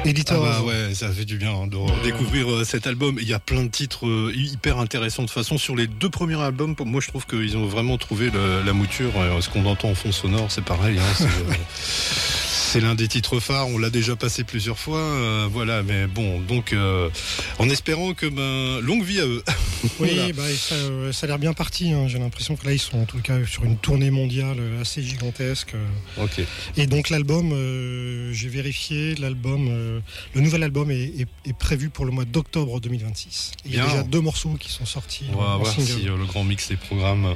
Éditeur. Ah bah ouais, ça fait du bien de découvrir cet album. Il y a plein de titres hyper intéressants. De toute façon, sur les 2 premiers albums, pour moi, je trouve qu'ils ont vraiment trouvé la mouture. Ce qu'on entend en fond sonore, c'est pareil. C'est l'un des titres phares. On l'a déjà passé plusieurs fois. Voilà, mais bon, donc en espérant que longue vie à eux. Oui, voilà. Ça a l'air bien parti. Hein. J'ai l'impression que là, ils sont en tout cas sur une tournée mondiale assez gigantesque. Ok. Et donc l'album, j'ai vérifié, le nouvel album est prévu pour le mois d'octobre 2026. Il y a déjà 2 morceaux qui sont sortis. On va voir si le grand mix des programmes.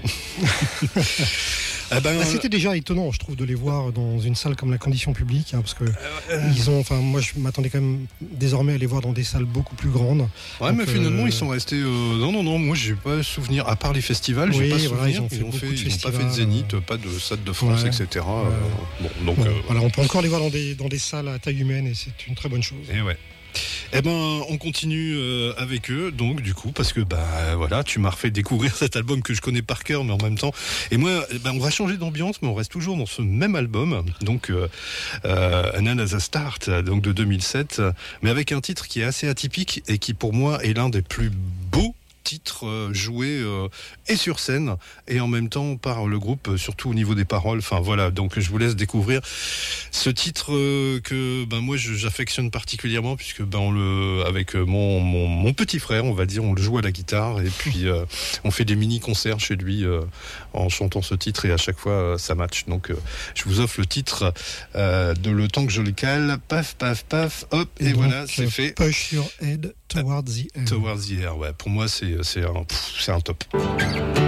C'était déjà étonnant, je trouve, de les voir dans une salle comme la Condition publique, hein, parce que moi, je m'attendais quand même désormais à les voir dans des salles beaucoup plus grandes. Ouais, donc, mais finalement, ils sont restés. Non, moi, j'ai pas souvenir. À part les festivals, j'ai pas souvenir. Ils n'ont pas fait de Zénith, pas de Stade de France, etc. Voilà, on peut encore les voir dans des salles à taille humaine, et c'est une très bonne chose. Et ouais. On continue avec eux, donc du coup, parce que voilà, tu m'as refait découvrir cet album que je connais par cœur, mais en même temps. Et moi, on va changer d'ambiance, mais on reste toujours dans ce même album, donc An As a Start, donc de 2007, mais avec un titre qui est assez atypique et qui pour moi est l'un des plus beaux titres joués et sur scène et en même temps par le groupe, surtout au niveau des paroles. Enfin voilà, donc je vous laisse découvrir ce titre que moi j'affectionne particulièrement, puisque avec mon petit frère, on va dire, on le joue à la guitare et puis on fait des mini-concerts chez lui en chantant ce titre, et à chaque fois ça match. Donc je vous offre le titre de Le Temps que je le cale, paf paf paf, hop, et donc, voilà, c'est fait. Push your head towards the air. Towards the air, ouais. Pour moi c'est un top.